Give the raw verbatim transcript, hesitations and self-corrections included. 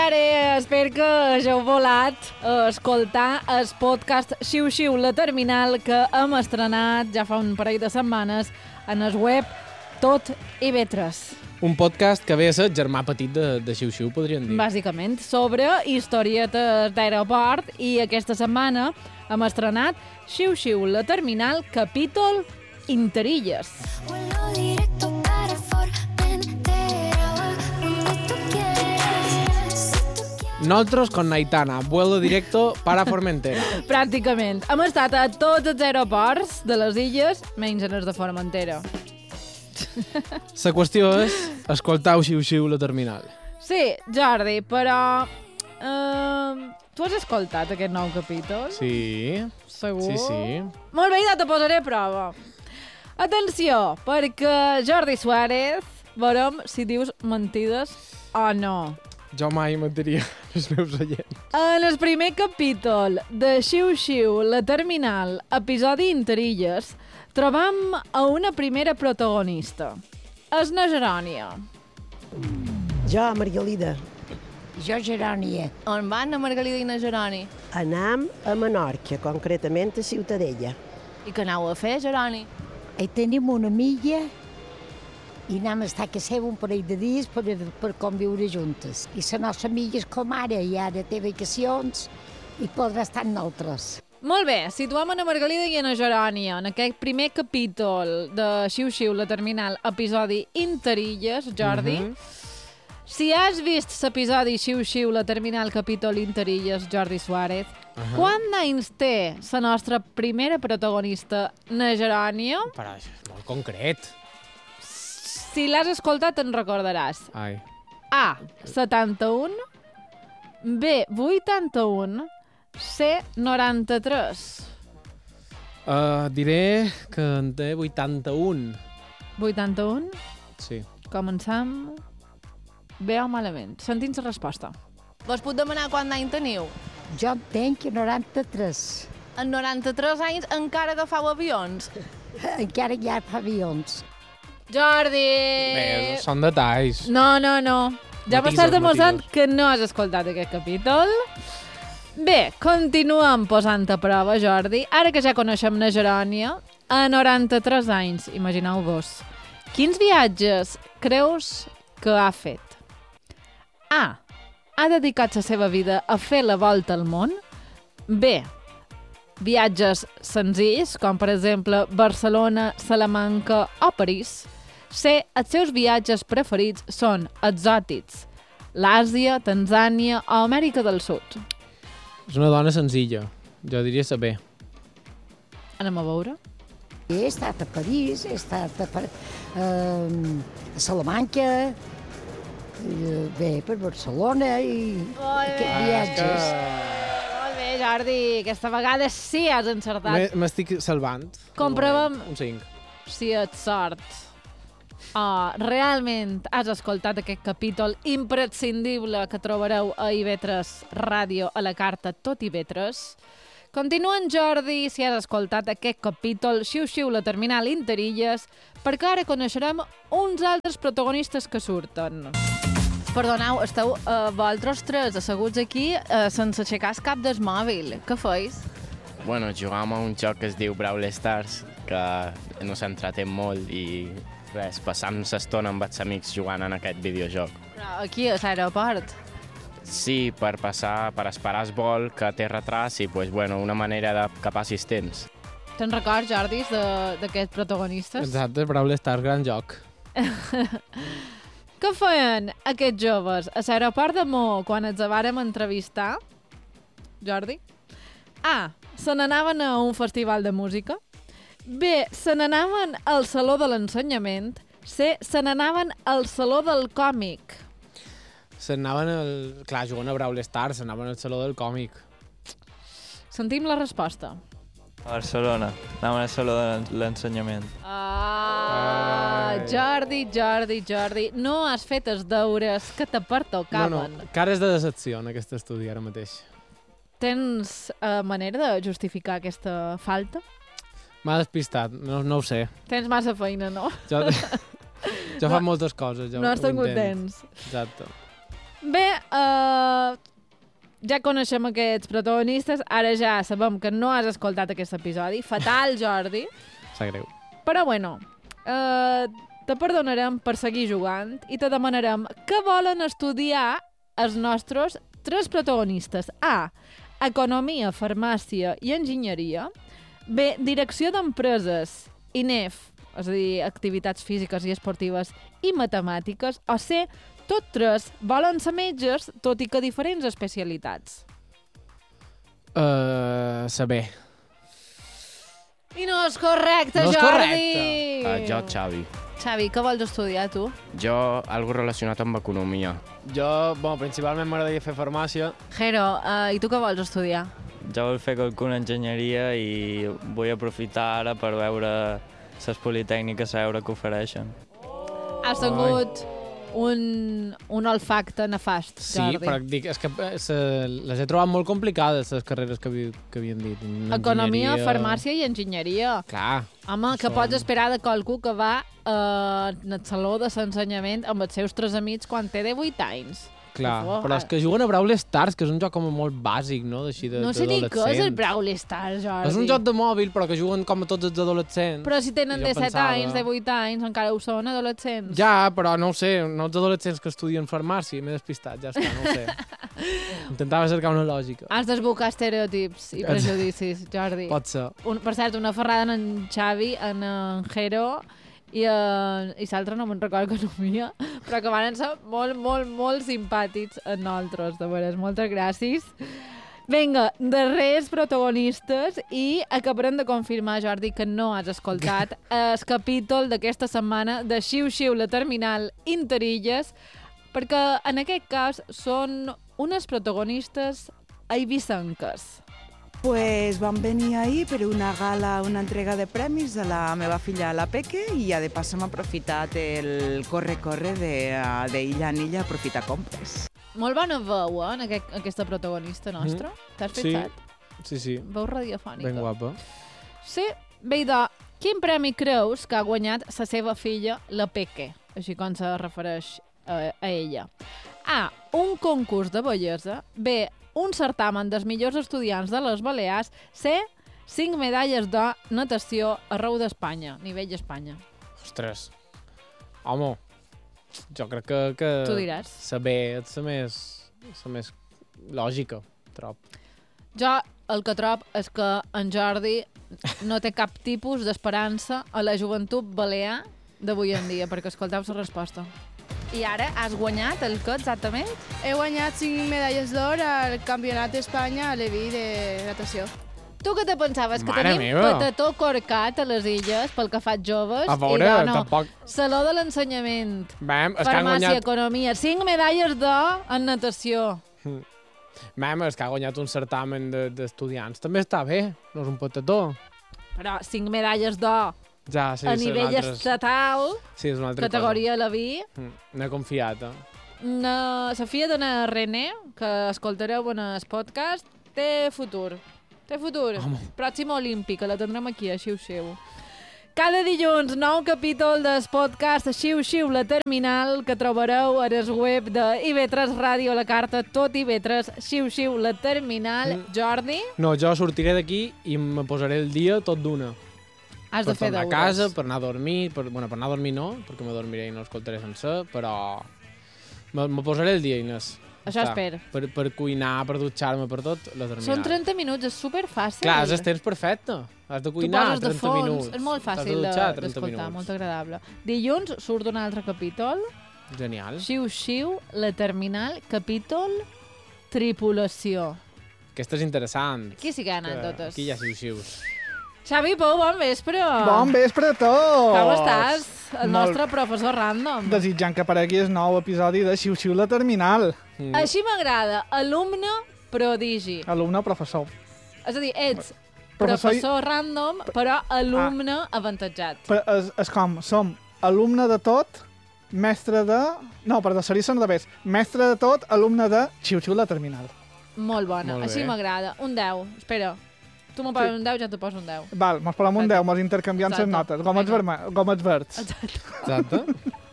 Suárez, espero que hagueu volat a escoltar el podcast Xiu Xiu, la terminal, que hem estrenat ja fa un parell de setmanes en el web Tot i ve tres. Un podcast que ve a ser germà petit de, de Xiu Xiu, podríem dir. Bàsicament, sobre historietes d'aeroport, i aquesta setmana hem estrenat Xiu Xiu, la terminal, capítol Interilles. Vuelo directo para Formentera, donde tú quieras, si tú quieres. Nosotros con Aitana, vuelo directo para Formentera. Pràcticament. Hem estat a tots els aeroports de les illes, menys en els de Formentera. La qüestió és escoltau Xiu Xiu, la terminal. Sí, Jordi, però... Uh, tu has escoltat aquest nou capítol? Sí, Segur? sí, sí. Molt bé, ja te posaré a prova. Atenció, perquè Jordi Suárez, veurem si dius mentides o no. Jo mai mentiria els meus oients. En el primer capítol de Xiu Xiu, la terminal, episodi Interilles, trobam a una primera protagonista. És na Gerònia. Jo, Margalida, Jo, Gerònia. On van a Margalida i na Geroni? anam a Menorca, concretament a Ciutadella. I què aneu a fer, Geroni? Hi tenim una amiga i anem a estar a casa seva un parell de dies per, per conviure juntes. I la nostra amiga és com ara, i ara té vacacions i podrà estar amb nosaltres. Molt bé, situem a na Margalida i a na Gerònia en aquest primer capítol de Xiu Xiu, la terminal, episodi Interilles, Jordi. Mhm. Si has vist l'episodi Xiu Xiu, la terminal, capítol Interilles, Jordi Suárez, uh -huh. quant d'anys té la nostra primera protagonista, na Gerònia? Però això és molt concret. Si l'has escoltat te'n recordaràs. Ai. A, setanta-un, B, vuitanta-un, C, noranta-tres. Uh, diré que en té vuitanta-un. vuitanta-un? Sí. Començam bé o malament. Sentim la resposta. Vos puc demanar quant d'any teniu? Jo entenc que noranta-tres. En noranta-tres anys encara agafau avions? Encara hi ha avions. Jordi! Bé, són detalls. No, no, no. Ja Matisos, m'estàs demostrant matisos. que no has escoltat aquest capítol. Bé, continuem posant a prova, Jordi. Ara que ja coneixem na Gerònia, a noranta-tres anys, imagineu-vos, quins viatges creus que ha fet? A. Ha dedicat la seva vida a fer la volta al món. B. Viatges senzills, com per exemple Barcelona, Salamanca o París. C. Els seus viatges preferits són exòtics, l'Àsia, Tanzània o Amèrica del Sud. És una dona senzilla. Jo diria saber. Anem a veure. He estat a París, he estat a, Par- eh, a Salamanca, eh, bé, per Barcelona i aquests viatges. Molt bé, Jordi. Aquesta vegada sí has encertat. Me- M'estic salvant. Comprovem. Un cinc. Si et sort. Oh, realment has escoltat aquest capítol imprescindible que trobareu a I V tres Ràdio, a la carta Tot i ve tres. Continua en Jordi si has escoltat aquest capítol Xiu Xiu, la terminal Interilles, perquè ara coneixerem uns altres protagonistes que surten. Perdoneu, esteu uh, vosaltres tres asseguts aquí uh, sense aixecar el cap del mòbil. Què feis? Bueno, jugàvem a un joc que es diu Brawl Stars, que no s'entreté molt i res, passam l'estona amb els amics jugant en aquest videojoc. Però aquí, a l'aeroport. Sí, per passar, per esperar el vol que té retras i, pues, bueno, una manera de que passis temps. Te'n records, Jordi, de- d'aquests protagonistes? Exacte, Brawl Stars, gran joc. Què feien aquests joves a l'aeroport de Mo quan ens vàrem entrevistar, Jordi? A. Se n'anaven a un festival de música. B. Se n'anaven al Saló de l'Ensenyament. C. Se n'anaven al Saló del Còmic. S'anaven al... Clar, jugant a Brawl Stars, s'anaven al Saló del Còmic. Sentim la resposta. A Barcelona. Anàvem al Saló de l'Ensenyament. Ah, Ai. Jordi, Jordi, Jordi, no has fet els deures que te No, pertocaven. no, cares de decepció en aquest estudi ara mateix. Tens uh, manera de justificar aquesta falta? M'ha despistat, no, no ho sé. Tens massa feina, no? Jo, jo no, fa moltes coses. Jo No has ho tingut intent. temps. Exacte. Bé, uh, ja coneixem aquests protagonistes, ara ja sabem que no has escoltat aquest episodi. Fatal, Jordi. Sap greu. Però bueno, eh, te perdonarem per seguir jugant i te demanarem què volen estudiar els nostres tres protagonistes. A. Economia, farmàcia i enginyeria. B. Direcció d'empreses i N E F, és a dir, activitats físiques i esportives i matemàtiques. O C. Tot tres volen ser metges, tot i que diferents especialitats. Uh, saber. I no és correcte, No és Jordi! Uh, jo, Xavi. Xavi, què vols estudiar, tu? Jo, algo relacionat amb economia. Jo, bueno, principalment m'agradaria fer farmàcia. Jero, uh, i tu què vols estudiar? Jo vull fer qualcuna enginyeria i vull aprofitar ara per veure les politècniques a veure què ofereixen. Has tingut un, un olfacte nefast, Sí, Jordi. però dic, és que eh, se, les he trobat molt complicades, les carreres que, havi, que havien dit. Economia, Enginyeria. farmàcia i enginyeria. Clar. Home, que Són- pots esperar de qualcú que va eh, al saló de l'ensenyament amb els seus tres amics quan té divuit anys. Clar, Per favor. però és que juguen a Brawl Stars, que és un joc com molt bàsic, no? D'així de, No sé ni què és el d'adolescents. Brawl Stars, Jordi. És un joc de mòbil, però que juguen com a tots els adolescents. Però si tenen I jo disset pensava- anys, divuit anys, encara ho són adolescents. Ja, però no ho sé, no els adolescents que estudien farmàcia, m'he despistat, ja està, no ho sé. Intentava cercar una lògica. Has d'esbocar estereotips i prejudicis, Jordi. Pot ser. Un, per cert, una ferrada en Xavi, en, en Jero i, uh, i l'altre no me'n recordo economia, però que van ser molt, molt, molt simpàtics a nosaltres, de veres. Moltes gràcies. Vinga, darrers protagonistes i acabarem de confirmar, Jordi, que no has escoltat el capítol d'aquesta setmana de Xiu Xiu, la terminal Interilles, perquè en aquest cas són unes protagonistes eivissenques. Pues vam venir ahir per una gala, una entrega de premis de la meva filla, la Peque, i a de pas hem aprofitat el corre-corre d'illa de, de en illa, aprofitar compres. Molt bona veu, eh, en aquest, aquesta protagonista nostra. Mm. T'has Sí. fixat? Sí, sí, Veu radiofònica. ben guapa. Sí. Bé, idò, quin premi creus que ha guanyat la seva filla, la Peque? Així com se refereix a, a ella. A. Un concurs de bellesa. B. Un certamen dels millors estudiants de les Balears. C. Cinc medalles de natació arreu d'Espanya, nivell Espanya. Ostres. Home, jo crec que... que Tu diràs. Saber és la més, la més lògica, trob. Jo el que trob és que en Jordi no té cap tipus d'esperança a la joventut balear d'avui en dia, perquè escolteu la resposta. I ara has guanyat el que exactament? He guanyat cinc medalles d'or al Campionat d'Espanya a l'Evi de natació. Tu què te pensaves? Que Mare tenim meva. patató corcat a les illes pel que fa joves? A veure, I no, tampoc... Saló de l'ensenyament, Mem, és que han farmàcia, guanyat... economia, cinc medalles d'or en natació. Mem, és que ha guanyat un certamen de- d'estudiants. També està bé, no és un patató. Però cinc medalles d'or Ja, sí, a són nivell altres... estatal, Sí, és una altra categoria a la vi. cosa. Mm, N'he confiat, eh? Na, la filla de René, que escoltareu en el podcast, té futur. Té futur. Home. Pròxima olímpica, la tindrem aquí a Xiu Xiu. Cada dilluns, nou capítol del podcast Xiu Xiu, la terminal, que trobareu a el web de I V tres Ràdio, la carta tot I V tres, Xiu Xiu, la terminal. Mm. Jordi, No, jo sortiré d'aquí i me posaré el dia tot d'una. has Per de fer tornar a deures. casa, per anar a dormir, per, bueno, per anar a dormir no, perquè me dormiré i no escoltaré sencer, però me, me posaré el dia, Inés. Això Està. espero. Per, per cuinar, per dutxar-me, per tot, la terminal. Són trenta minuts, és superfàcil. Clar, és el temps perfecte. Has de Tu cuinar poses de trenta fons, minuts. és molt T'has de fàcil de- dutxar trenta d'escoltar, minuts. molt agradable. Dilluns surt un altre capítol, Genial. Xiu Xiu, la terminal, capítol tripulació. Aquesta és interessant. Aquí sí que hi ha Que anècdotes. Aquí hi ha xiu-xius. Xavi Pou, bon vespre. Bon vespre a tots! Com estàs? El Molt- nostre professor random. Desitjant que aparegui el nou episodi de Xiu Xiu la Terminal. Mm. Així m'agrada, alumne prodigi. Alumne professor. És a dir, ets Professor i- professor random, però alumne avantatjat. Però és, és com, som alumne de tot, mestre de... No, perdó, seria al revés. Mestre de tot, alumne de Xiu Xiu la Terminal. Molt bona, Molt així bé. m'agrada. Un deu, espera. Tu m'ho poses un deu, ja t'ho poso un deu. Val, mos posem un Exacte. deu, mos intercanviem les Exacte. notes. Gomets, Vinga. verme... Gomets verds. Exacte.